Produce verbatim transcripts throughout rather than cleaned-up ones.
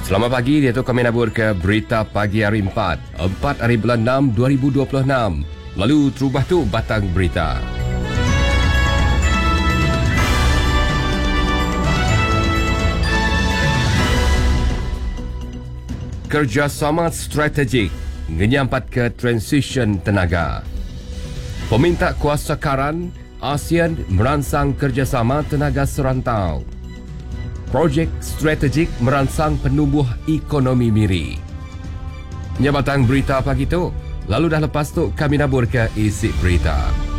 Selamat pagi, iaitu kami nabur ke Berita Pagi hari empat, empat hari bulan enam dua ribu dua puluh enam. Lalu terubah tu batang berita. Kerjasama strategik menyampat ke transition tenaga. Peminta kuasa karan ASEAN merangsang kerjasama tenaga serantau. Projek strategik merangsang penumbuh ekonomi miri. Ini batang berita pagi tu. Lalu dah lepas tu kami nabur ke isi berita.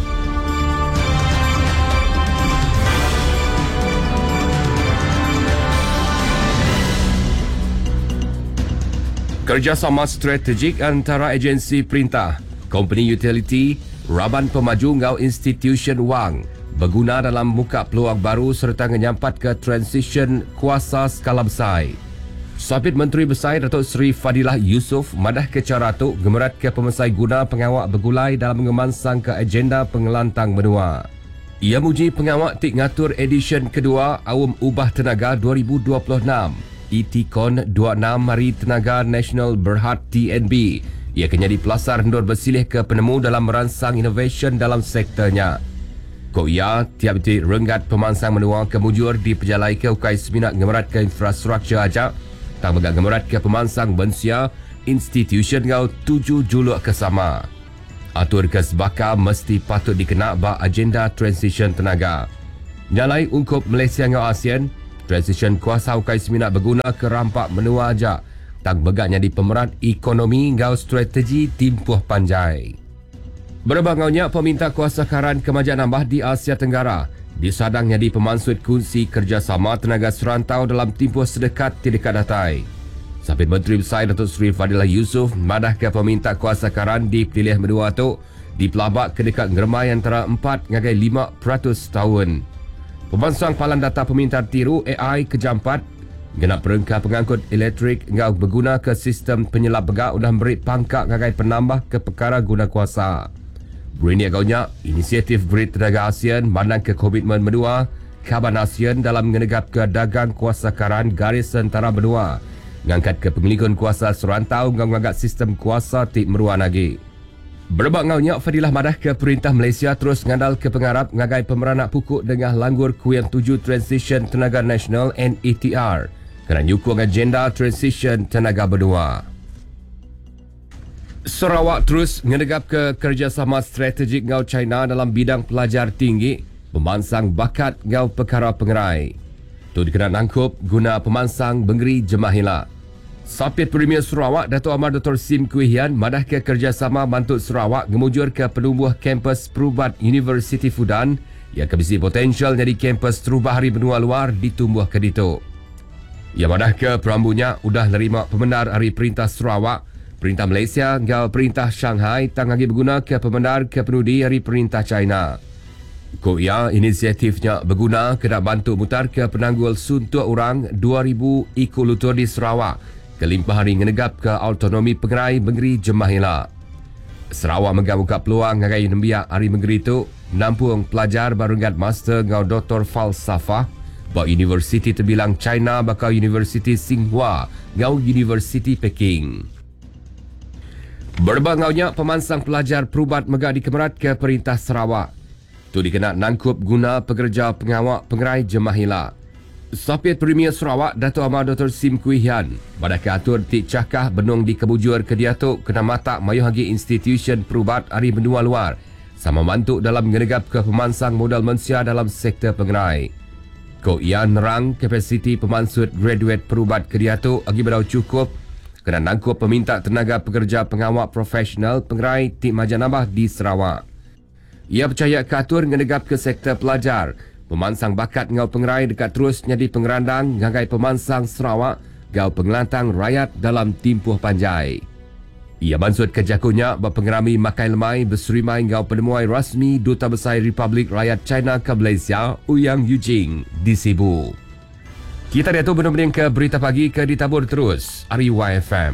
Kerjasama strategik antara agensi perintah, company utility, Raban Pemaju ngau institution wang berguna dalam buka peluang baru serta menyampat ke transition kuasa skala besar. Sabit Menteri Besar Datuk Seri Fadilah Yusof madah ke cara tu gemerat ke pemesai guna pengawak bergulai dalam mengemansang ke agenda pengelantang benua. Ia muji pengawak tik ngatur edisyen kedua Awam Ubah Tenaga dua ribu dua puluh enam. E T C O N dua puluh enam Hari Tenaga Nasional Berhad T N B. Ia akan jadi pelasar hendur bersilih ke penemu dalam merangsang innovation dalam sektornya. Ko ia tiap tiap renggat pemansang menua kemujur di pejalai ke ukai seminat gemerat ke infrastruktur ajak tak begak gemerat ke pemansang bensia institution ngau tujuh juluk kesama. Atur ke sebaka mesti patut dikena ba agenda transition tenaga. Nyalai ungkup Malaysia ngau ASEAN, transition kuasa ukai seminat berguna ke rampak menua ajak tak begaknya di pemerat ekonomi ngau strategi timpuh panjai. Berbangaunya peminta kuasa karan kemajuan nambah di Asia Tenggara disadangnya di pemansut kunci kerjasama tenaga serantau dalam tempoh sedekat tidak datai. Sabit Menteri Besar Datuk Seri Fadilah Yusof madah ke peminta kuasa karan di pilih menua tu di pelabak kedekat ngeremai antara empat ngagai lima peratus tahun. Pemansang palan data peminta tiru A I kejampat genap perengkah pengangkut elektrik ngau berguna ke sistem penyelap begak udah beri pangkak ngagai penambah ke perkara guna kuasa. Berini agaknya, inisiatif Berit Tenaga ASEAN mandang ke komitmen menua Kaban ASEAN dalam menegap ke dagang kuasa karan garis sentara benua ngangkat ke pemilikan kuasa serantau ngangkat sistem kuasa tik meruan lagi. Berbak ngaunya Fadilah madah ke perintah Malaysia terus ngandal ke pengarap ngagai pemeranak pukuk dengan langgur kuyang tujuh Transition Tenaga Nasional N E T R kerana nyukung agenda transition tenaga benua. Sarawak terus menegap ke kerjasama strategik ngau China dalam bidang pelajar tinggi, pemansang bakat ngau perkara pengerai. Tu dikena nangkup guna pemansang bengeri Jemahila. Sapit Premier Sarawak Dato' Amar Doktor Sim Kuihian madah ke kerjasama Bantut Sarawak ngemujur ke penumbuh kampus perubat Universiti Fudan yang kebisi potensial jadi kampus terubah hari benua luar ditumbuh ke ditu. Ia madah ke perambunya udah nerima pembenar Hari Perintah Sarawak, Perintah Malaysia ngau Perintah Shanghai tang lagi berguna ke pembenar ke penudi Hari Perintah China. Ko ia inisiatifnya berguna ke nak bantu mutar ke penanggul suntuk orang dua ribu ekolutur di Sarawak kelimpah hari menegap ke autonomi pengerai Bengeri Jemahila. Sarawak menggabungkan peluang ngagai nembiak hari Bengeri itu menampung pelajar barungat master ngau Doktor Falsafah bak Universiti terbilang China bakal Universiti Tsinghua ngau Universiti Peking. Berbangaunya pemansang pelajar perubat megak dikemerat ke Perintah Sarawak. Tu dikena nangkup guna pekerja pengawak pengerai Jemahila. Sapit Premier Sarawak Dato' Amar Doktor Sim Kuihian pada keatur tik cakah benung di kebujur ke diatuk kena matak mayuh hagi institution perubat hari benua luar sama bantu dalam menegap ke pemansang modal manusia dalam sektor pengerai. Ko ia nerang kapasiti pemansut graduate perubat ke diatuk agi berau cukup kena nangkup peminta tenaga pekerja pengawak profesional pengerai tik majanabah di Sarawak. Ia percaya keatur menegap ke sektor pelajar, pemansang bakat ngau pengerai dekat terus jadi pengerandang ngagai pemansang Sarawak ngau pengelantang rakyat dalam timpuh panjai. Ia mansut kejakunya berpengerami makai lemai berserimai ngau penemuai rasmi Duta Besar Republik Rakyat China ke Malaysia, Ouyang Yujing, di Sibu. Kita dah tu benar-benar ke berita pagi ke ditabur terus, Ari Y F M.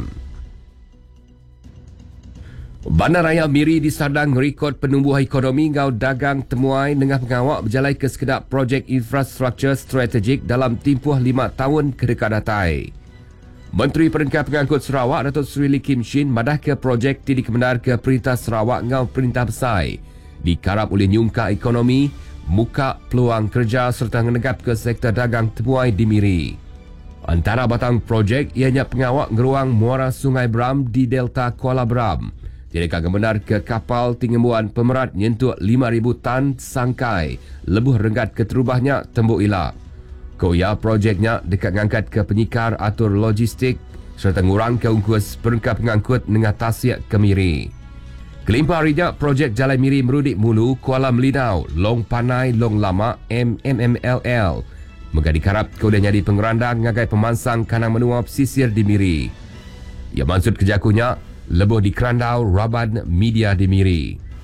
Bandaraya Miri disadang rekod penumbuhan ekonomi ngau dagang temuai dengan pengawak berjalai ke sekedap projek infrastruktur strategik dalam tempoh lima tahun ke dekat datai. Menteri Perengkap Pengangkut Sarawak Datuk Seri Lee Kim Shin madah ke projek ti dikebenar ke Perintah Sarawak ngau Perintah Besar dikarap oleh nyungka ekonomi, muka peluang kerja serta menegap ke sektor dagang temuai di Miri. Antara batang projek ianya pengawak geruang muara Sungai Bram di Delta Kuala Bram. Jadi akan benar ke kapal tingemuan pemerat nyentuh lima ribu tan sangkai lebuh renggat keterubahnya tembuk ilap. Koya projeknya dekat ngangkat ke penyikar atur logistik serta ngurang ke ungkus perengkap pengangkut dengan tasyak ke Miri. Kelimpah harinya projek Jalan Miri Merudik Mulu Kuala Melinau Long Panai Long Lama M M M L L menggadi karap kau dah jadi pengerandang ngagai pemansang kanang menua pesisir di Miri. Ia maksud kejakunya lebuh di Kerandau Raban Media di Miri.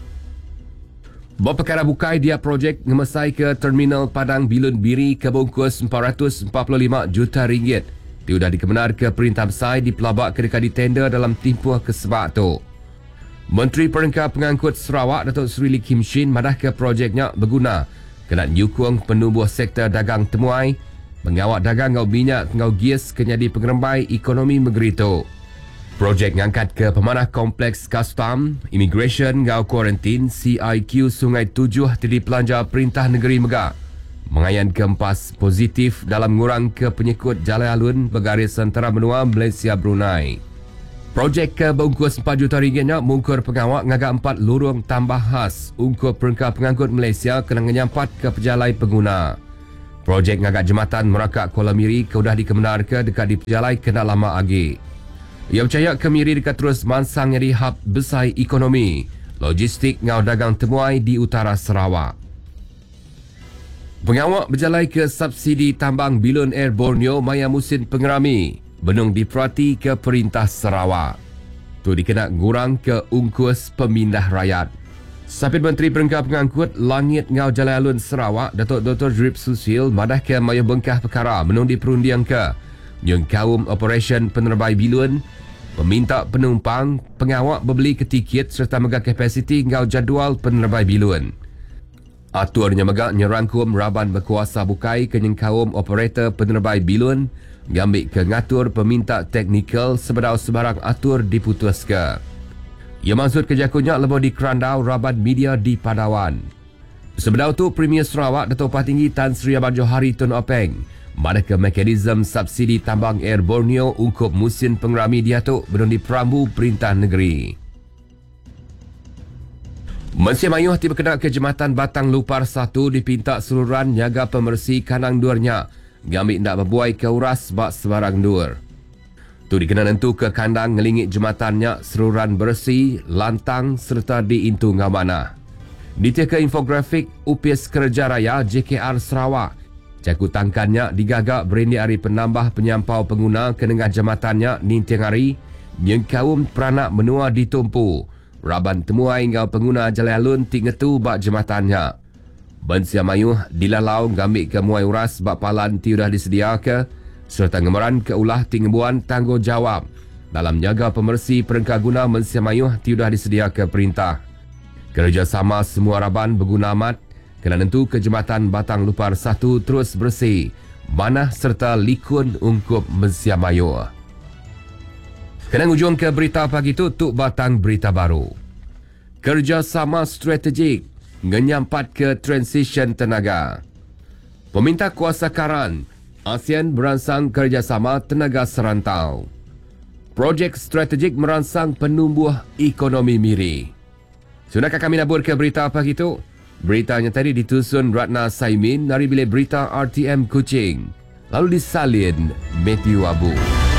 Bawa perkara bukai dia projek ngemesai ke Terminal Padang Bilun Biri ke bungkus empat ratus empat puluh lima juta ringgit. Dia sudah dikebenar ke Perintah Besar di pelabak kedekat di tender dalam tempoh kesebab tu. Menteri Perengkap Pengangkut Sarawak Datuk Seri Lee Kim Shin madah ke projeknya berguna kena nyukung penumbuh sektor dagang temuai, mengawak dagang ngau minyak ngau gas kenyadi pengerembai ekonomi negeri tu. Projek ngangkat ke pemanah kompleks custom, immigration ngau kuarantin C I Q Sungai Tujuh tadi pelanja Perintah Negeri Megah. Mengayan keempas positif dalam ngurang ke penyekut jalan alun bergaris antara benua Malaysia Brunei. Projek ke bungkus empat juta ringgitnya mungkur pengawak ngagak empat lorong tambah khas ungkur Perengkap Pengangkut Malaysia kena menyampat ke pejalai pengguna. Projek ngagak jematan Merakak Kuala Miri keudah dikebenar ke dekat di pejalai kena lama agi. Ia percaya ke Miri dekat terus mansang jadi hub besar ekonomi, logistik ngau dagang temuai di utara Sarawak. Pengawak berjalai ke subsidi tambang Bilun Air Borneo maya musim pengerami, benung diperhati ke Perintah Sarawak. Tu dikena ngurang ke ungkus pemindah rakyat. Sapit Menteri Perengkap Pengangkut Langit ngau Jalan Alun Sarawak, Datuk Doktor Drip Susil madah ke maya bengkah perkara benung diperundiang ke yang kaum Operation Penerbai Bilun meminta penumpang pengawak berbeli ke tiket serta megah kapasiti ngau jadual Penerbai Bilun. Aturnya megah nyerangkum Raban berkuasa bukai ke yang kaum operator Penerbai Bilun ngambil ke ngatur peminta teknikal sebedau sebarang atur diputus ke. Ia maksud kejakunya lebih di Kerandau Raban Media di Padawan. Sebedau tu Premier Sarawak Datuk Patinggi Tan Sri Abang Johari Tun Openg madah ke mekanisme subsidi tambang Air Borneo ungkup musim pengerami diatuk belum diperambu Perintah Negeri. Malaysia Mayuh tiba kena ke Jematan Batang Lupar satu dipinta seluruhan nyaga pemersih kanang duarnya ngambil nak berbuai ke uras bak sebarang dur. Tu dikena nentu ke kandang ngelingit jematannya seluruhan bersih, lantang serta diintu ngamanah. Detail ke infografik U P S Kerja Raya J K R Sarawak cakutangkannya digagak berendi hari penambah penyampau pengguna ke dengan jematannya nintiang hari yang kaum peranak menua ditumpu. Raban temuai ngau pengguna jalan alun tingetu bak jematannya. Bensia Mayuh dilalau ngambil ke muai uras bak palan tiudah disedia ke serta ngemaran ke ulah tingebuan tanggungjawab dalam jaga pemersih perengkah guna Bensia Mayuh tiudah disedia ke perintah. Kerjasama semua Raban berguna amat kena nentu ke Jembatan Batang Lupar satu terus bersih, manah serta likun ungkup Bensia Mayuh. Kena ujung ke berita pagi tu, tuk batang berita baru. Kerjasama strategik menyampat ke transition tenaga. Peminta kuasa karan, ASEAN merangsang kerjasama tenaga serantau. Projek strategik merangsang penumbuh ekonomi Miri. Sudahkah kami nabur ke berita pagi tu? Beritanya tadi ditusun Ratna Saimin dari bilik berita R T M Kuching. Lalu disalin Matthew Abu.